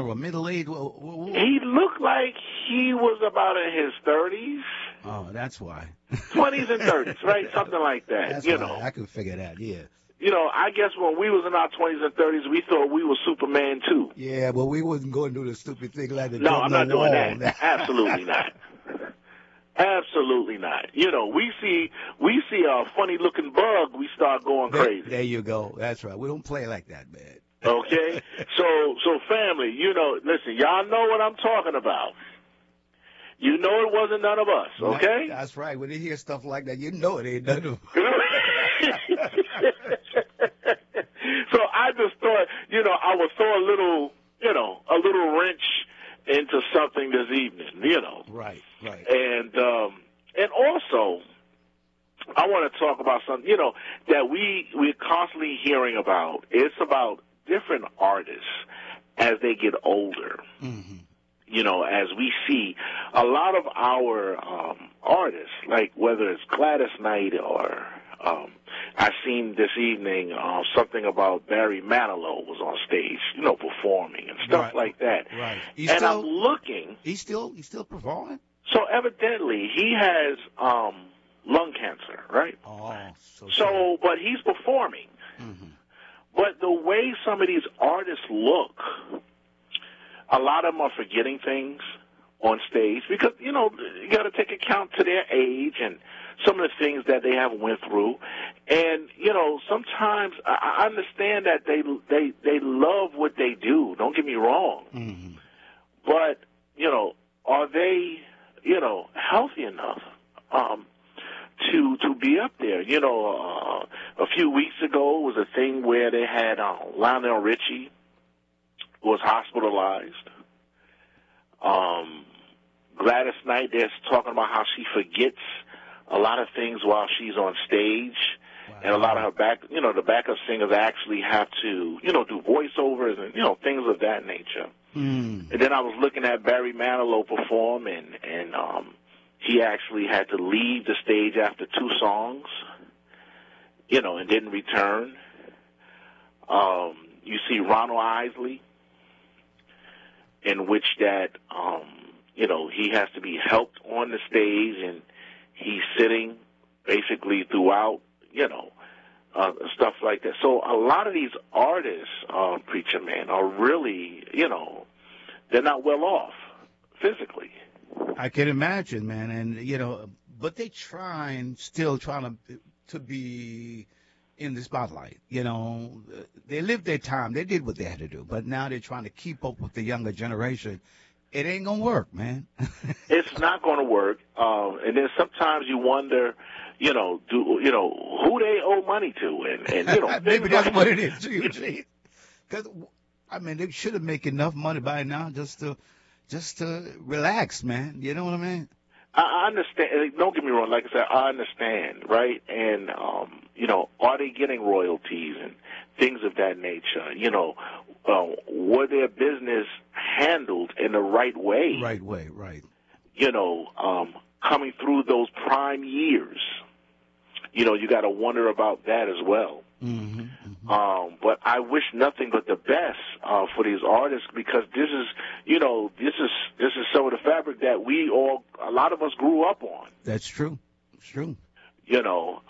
or middle-aged? He looked like he was about in his 30s. Oh, that's why. 20s and 30s, right? Something like that. That's you why. know. I could figure that. Yeah. You know, I guess when we was in our 20s and 30s, we thought we were Superman too. Yeah, but we wasn't going to do the stupid thing like the No, jump I'm no not wall. doing that. Absolutely not. Absolutely not. You know, we see a funny looking bug, we start going crazy. There you go. That's right. We don't play like that, man. Okay? So family, you know, listen, y'all know what I'm talking about. You know it wasn't none of us, okay? That's right. When you hear stuff like that, you know it ain't none of us. So I just thought, you know, I would throw a little wrench into something this evening, you know. Right. And also, I want to talk about something, you know, that we're constantly hearing about. It's about different artists as they get older. Mm-hmm. You know, as we see a lot of our artists, like whether it's Gladys Knight or I seen this evening something about Barry Manilow was on stage, you know, performing and stuff like that. Right. I'm looking. He's still performing? So evidently he has lung cancer, right? Oh, so but he's performing. Mm-hmm. But the way some of these artists look, a lot of them are forgetting things on stage because, you know, you got to take account to their age and some of the things that they have went through. And, you know, sometimes I understand that they love what they do. Don't get me wrong. Mm-hmm. But, you know, are they, you know, healthy enough to be up there? You know, a few weeks ago was a thing where they had Lionel Richie was hospitalized. Gladys Knight, they're talking about how she forgets a lot of things while she's on stage. Wow. And a lot of her the backup singers actually have to, you know, do voiceovers and, you know, things of that nature. Mm. And then I was looking at Barry Manilow perform, and he actually had to leave the stage after 2 songs, you know, and didn't return. You see Ronald Isley, in which that, you know, he has to be helped on the stage, and he's sitting basically throughout, you know, stuff like that. So a lot of these artists, Preacher Man, are really, you know, they're not well off physically. I can imagine, man, and, you know, but they still trying to be in the spotlight. You know, they lived their time. They did what they had to do. But now they're trying to keep up with the younger generation. It ain't going to work, man. It's not going to work. And then sometimes you wonder, you know, who they owe money to. And you know, maybe that's what it is, Eugene. Because, I mean, they should have made enough money by now just to relax, man. You know what I mean? I understand. Don't get me wrong. Like I said, I understand, right? And, you know, are they getting royalties and things of that nature? You know, were their business handled in the right way? Right way, right. You know, coming through those prime years, you know, you got to wonder about that as well. Mm-hmm, mm-hmm. But I wish nothing but the best for these artists, because this is, you know, this is some of the fabric that a lot of us grew up on. That's true. It's true. You know,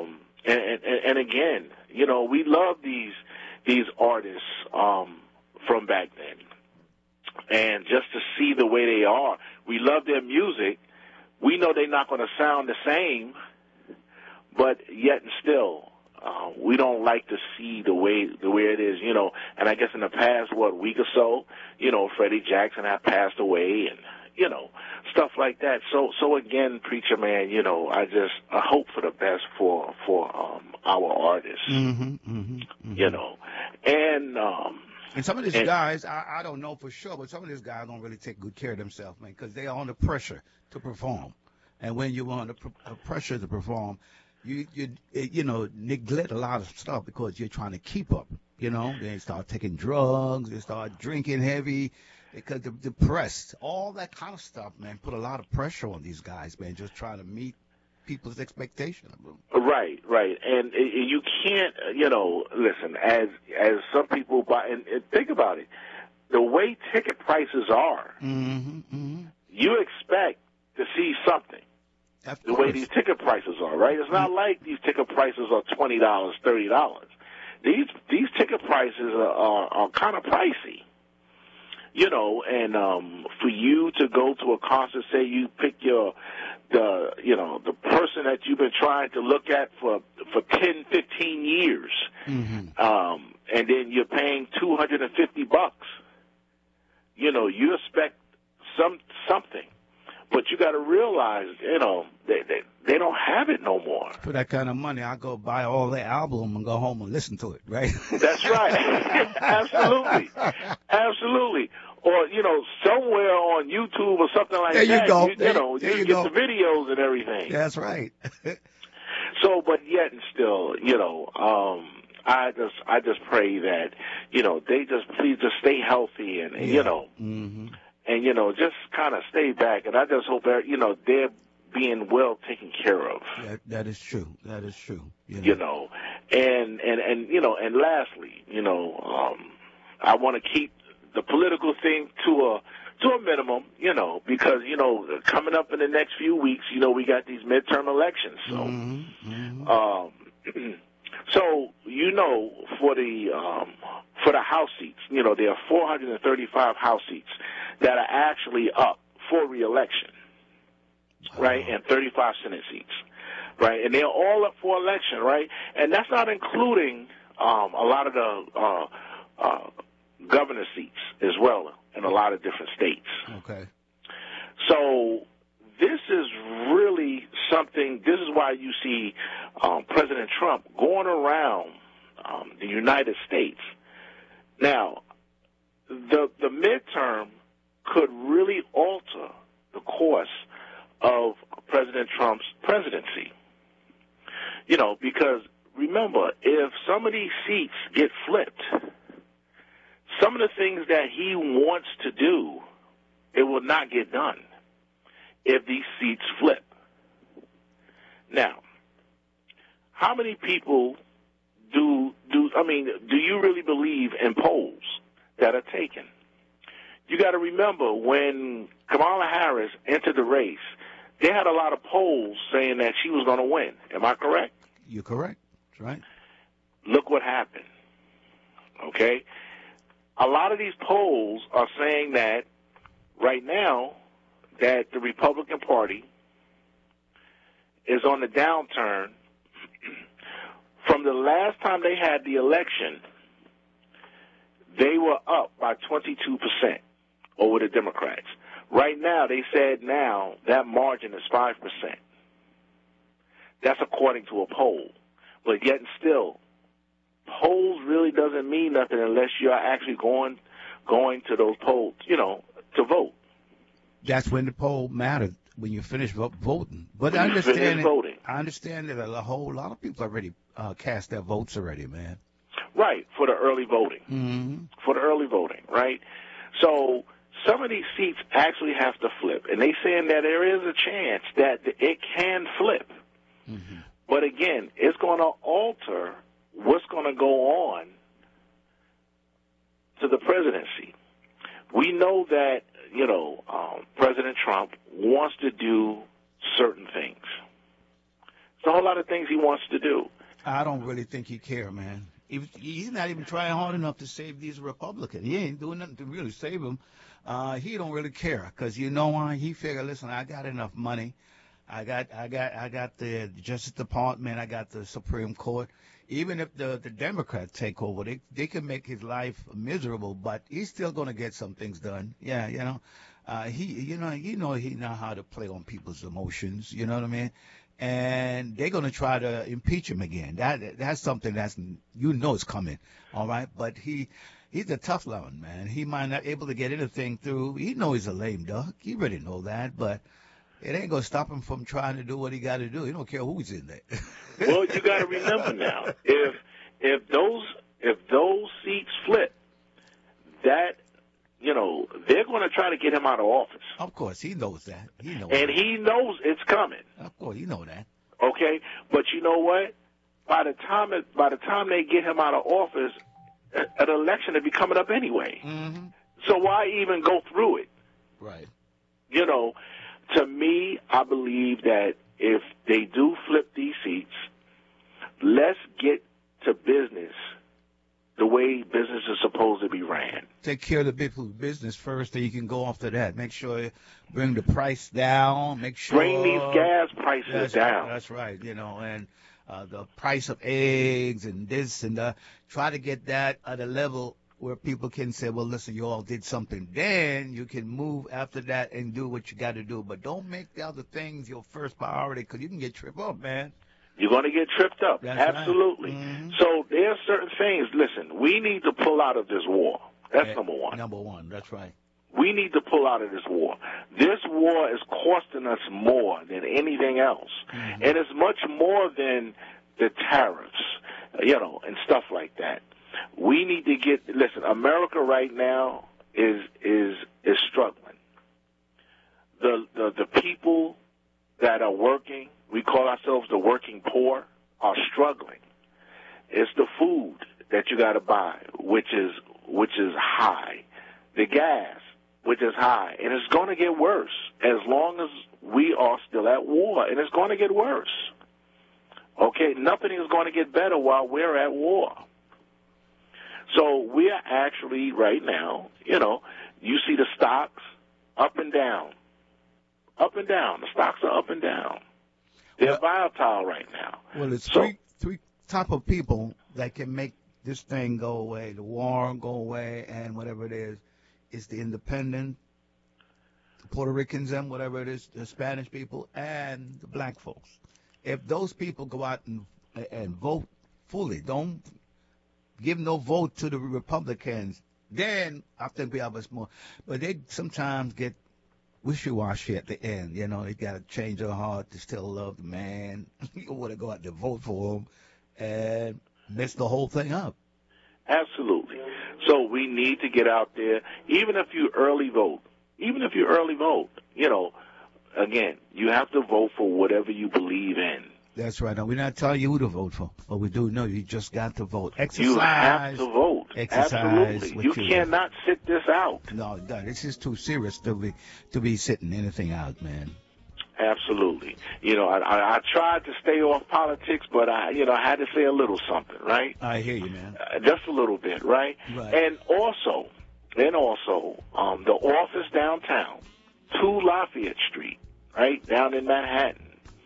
and again, you know, we love these artists from back then, and just to see the way they are, we love their music. We know they're not going to sound the same, but yet and still. We don't like to see the way it is, you know. And I guess in the past, week or so, you know, Freddie Jackson had passed away, and you know, stuff like that. So again, Preacher Man, you know, I hope for the best for our artists, mm-hmm, mm-hmm, mm-hmm. You know, and some of these guys, I don't know for sure, but some of these guys don't really take good care of themselves, man, because they are under pressure to perform, and when you're under pressure to perform, you know, neglect a lot of stuff because you're trying to keep up. You know, they start taking drugs, they start drinking heavy because they're depressed. All that kind of stuff, man, put a lot of pressure on these guys, man, just trying to meet people's expectations. Right. And you can't, you know, listen, as some people buy, and think about it. the way ticket prices are, you expect to see something. The way these ticket prices are, right? It's not like these ticket prices are $20, $30. These ticket prices are kind of pricey. You know, and for you to go to a concert, say you pick the person that you've been trying to look at for 10, 15 years, and then you're paying $250. You know, you expect something. But you got to realize, you know, they don't have it no more. For that kind of money, I'll go buy all their album and go home and listen to it, right? That's right. Absolutely. Absolutely. Or, you know, somewhere on YouTube or something like that. There you go. You get the videos and everything. That's right. So, but yet and still, you know, I just pray that, you know, they please stay healthy and you know. And, you know, just kind of stay back. And I just hope that, you know, they're being well taken care of. That is true. That is true. You know, and you know, and lastly, you know, I want to keep the political thing to a minimum, you know, because, you know, coming up in the next few weeks, you know, we got these midterm elections. So, so, you know, for the House seats, you know, there are 435 House seats that are actually up for re-election, right, and 35 Senate seats, right, and they're all up for election, right, and that's not including a lot of the governor seats as well in a lot of different states. Okay. So this is really something. This is why you see President Trump going around the United States. Now, the midterm could really alter the course of President Trump's presidency. You know, because remember, if some of these seats get flipped, some of the things that he wants to do, it will not get done if these seats flip. Now, how many people do you really believe in polls that are taken? You got to remember, when Kamala Harris entered the race, they had a lot of polls saying that she was going to win. Am I correct? You're correct. That's right. Look what happened. Okay? A lot of these polls are saying that right now that the Republican Party is on the downturn. From the last time they had the election, they were up by 22% over the Democrats. Right now, they said now that margin is 5%. That's according to a poll. But yet and still, polls really doesn't mean nothing unless you're actually going to those polls, you know, to vote. That's when the poll matters, when you finish voting. But I understand that a whole lot of people already cast their votes already, man. Right, for the early voting. For the early voting, right? So some of these seats actually have to flip. And they saying that there is a chance that it can flip. But again, it's going to alter what's going to go on to the presidency. We know that, you know, President Trump wants to do certain things. There's a whole lot of things he wants to do. I don't really think he cares, man. He's not even trying hard enough to save these Republicans. He ain't doing nothing to really save them. He don't really care, because you know why? He figured, listen, I got enough money. I got the Justice Department. I got the Supreme Court. Even if the Democrats take over, they can make his life miserable, but he's still going to get some things done. Yeah, you know, he know how to play on people's emotions. You know what I mean? And they're going to try to impeach him again. That's something that's, you know, it's coming. All right, but he's a tough one, man. He might not able to get anything through. He knows he's a lame duck. He already know that, but it ain't going to stop him from trying to do what he got to do. He don't care who's in there. Well, you got to remember now, if those seats flip, that, you know, they're going to try to get him out of office. Of course, he knows that. He knows it's coming. Of course, you know that. Okay, but you know what? By the time they get him out of office, an election will be coming up anyway. So why even go through it? Right. You know, to me, I believe that if they do flip these seats, let's get to business the way business is supposed to be ran. Take care of the people's business first, then you can go after that. Make sure you bring the price down. Make sure Bring these gas prices down. That's right. You know, and the price of eggs and this and that. Try to get that at a level where people can say, well, listen, you all did something. Then you can move after that and do what you got to do. But don't make the other things your first priority, because you can get tripped up, man. You're going to get tripped up. That's absolutely. Right. Mm-hmm. So there are certain things. Listen, we need to pull out of this war. That's number one. Number one. That's right. We need to pull out of this war. This war is costing us more than anything else. Mm-hmm. And it's much more than the tariffs, you know, and stuff like that. We need to listen, America right now is struggling. The people that are working, we call ourselves the working poor, are struggling. It's the food that you got to buy, which is high. The gas, which is high. And it's going to get worse as long as we are still at war. And it's going to get worse. Okay? Nothing is going to get better while we're at war. So we are actually right now, you know, you see the stocks up and down. Up and down. The stocks are up and down. They're volatile right now. Well, it's three type of people that can make this thing go away, the war go away, and whatever it is. It's the independent, the Puerto Ricans and whatever it is, the Spanish people, and the black folks. If those people go out and vote fully, don't give no vote to the Republicans, then I think we have us more. But they sometimes get wishy-washy at the end. You know, they got to change their heart to still love the man. You want to go out to vote for him and mess the whole thing up. Absolutely. So we need to get out there, even if you early vote, you know, again, you have to vote for whatever you believe in. That's right. Now, we're not telling you who to vote for, but we do know you just got to vote. Exercise. You have to vote. Exercise. Absolutely. You cannot sit this out. No, this is too serious to be sitting anything out, man. Absolutely. You know, I tried to stay off politics, but I had to say a little something, right? I hear you, man. Just a little bit, right? Right. And also, the office downtown, 2 Lafayette Street, right, down in Manhattan.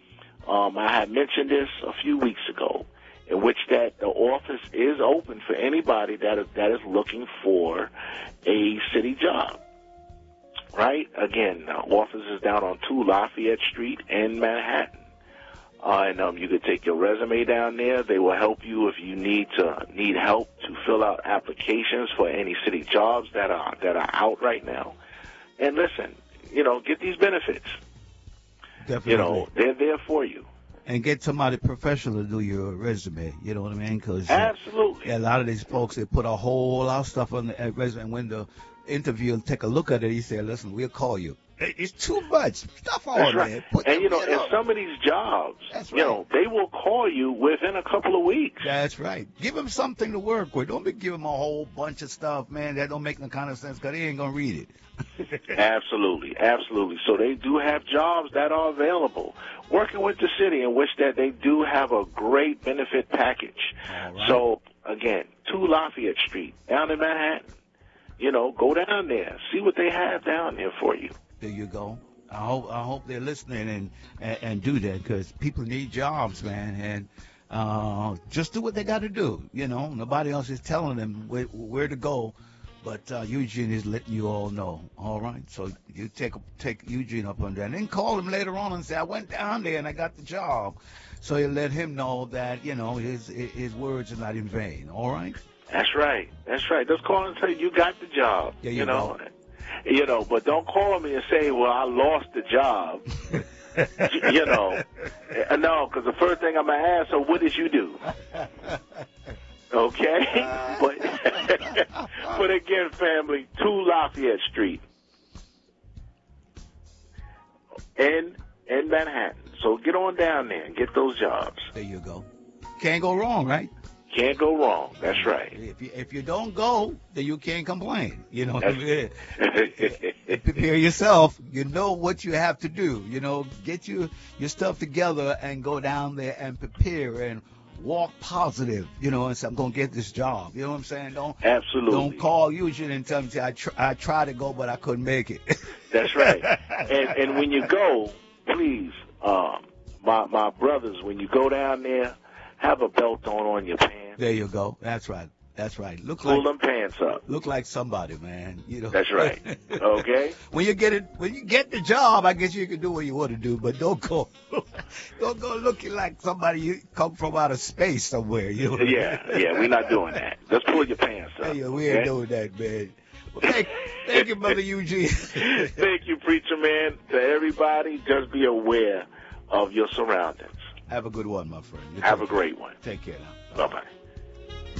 I had mentioned this a few weeks ago, in which that the office is open for anybody that is looking for a city job. Right? Again, office is down on 2 Lafayette Street in Manhattan. And you could take your resume down there. They will help you if you need help to fill out applications for any city jobs that are out right now. And listen, you know, get these benefits. Definitely. You know, they're there for you. And get somebody professional to do your resume. You know what I mean? Cause, absolutely. A lot of these folks, they put a whole lot of stuff on the resume. And when the interviewer take a look at it, he said, listen, we'll call you. It's too much stuff on there. And, you know, in some of these jobs, you know, they will call you within a couple of weeks. That's right. Give them something to work with. Don't be giving them a whole bunch of stuff, man. That don't make no kind of sense because they ain't going to read it. Absolutely. Absolutely. So they do have jobs that are available. Working with the city, in which that they do have a great benefit package. Right. So, again, 2 Lafayette Street, down in Manhattan. You know, go down there. See what they have down there for you. There you go. I hope they're listening and do that, because people need jobs, man. And just do what they got to do. You know, nobody else is telling them where to go, but Eugene is letting you all know. All right, so you take Eugene up on that, and then call him later on and say, I went down there and I got the job. So you let him know that, you know, his words are not in vain. All right. That's right. That's right. Just call and say you got the job. Yeah, you know. You know, but don't call me and say, well, I lost the job. You know. No, because the first thing I'm going to ask, so what did you do? Okay? But again, family, 2 Lafayette Street in Manhattan. So get on down there and get those jobs. There you go. Can't go wrong, right? Can't go wrong. That's right. If you don't go, then you can't complain. You know, That's prepare yourself. You know what you have to do. You know, get your stuff together and go down there and prepare and walk positive. You know, and say, I'm gonna get this job. You know what I'm saying? Absolutely. Don't call Eugene and tell me I tried to go, but I couldn't make it. That's right. And when you go, please, my brothers, when you go down there, have a belt on your pants. There you go. That's right. That's right. Pull them pants up. Look like somebody, man. You know. That's right. Okay. When you get the job, I guess you can do what you want to do, but don't go looking like somebody you come from out of space somewhere. You know. Yeah, we're not doing that. Let's pull your pants up. Yeah, we ain't doing that, man. Well, thank you, Brother Eugene. Thank you, preacher man. To everybody, just be aware of your surroundings. Have a good one, my friend. Have a great one. Take care now. Bye-bye.